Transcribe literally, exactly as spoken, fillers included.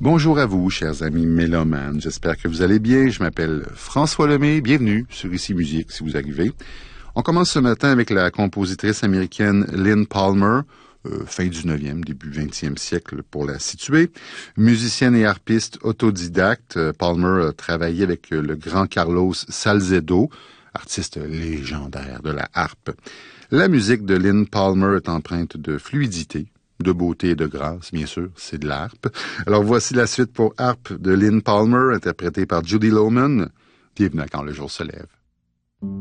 Bonjour à vous, chers amis mélomanes. J'espère que vous allez bien. Je m'appelle François Lemay. Bienvenue sur Ici Musique, si vous arrivez. On commence ce matin avec la compositrice américaine Lynn Palmer, euh, fin du neuvième, début vingtième siècle pour la situer. Musicienne et harpiste autodidacte, Palmer a travaillé avec le grand Carlos Salcedo, artiste légendaire de la harpe. La musique de Lynn Palmer est empreinte de fluidité, de beauté et de grâce, bien sûr, c'est de l'harpe. Alors voici la suite pour harpe de Lynn Palmer, interprétée par Judy Loman. Bienvenue à Quand le jour se lève.